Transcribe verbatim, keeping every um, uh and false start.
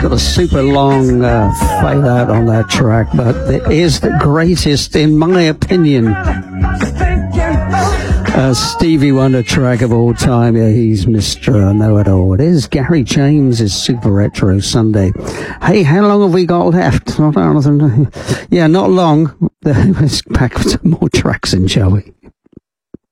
got a super long uh, fade out on that track, but it is the greatest, in my opinion, uh, Stevie Wonder track of all time. Yeah, he's Mister Know-It-All. It is Gary James's Super Retro Sunday. Hey, how long have we got left? Yeah, not long. Let's pack some more tracks in, shall we?